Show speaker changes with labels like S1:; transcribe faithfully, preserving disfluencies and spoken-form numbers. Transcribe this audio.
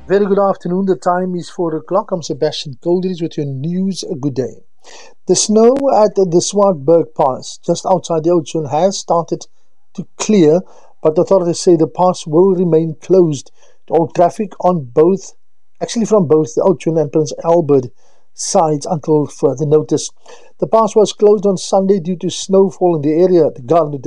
S1: Very good afternoon. The time is four o'clock. I'm Sebastian Coldridge with your news. Good day. The snow at the Swartberg Pass, just outside the Oudtshoorn, has started to clear, but authorities say the pass will remain closed to all traffic on both, actually from both the Oudtshoorn and Prince Albert sides until further notice. The pass was closed on Sunday due to snowfall in the area. The Garden